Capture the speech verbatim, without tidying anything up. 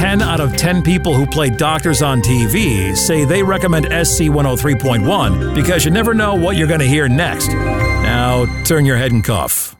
ten out of ten people who play doctors on T V say they recommend S C one oh three point one because you never know what you're going to hear next. Now, turn your head and cough.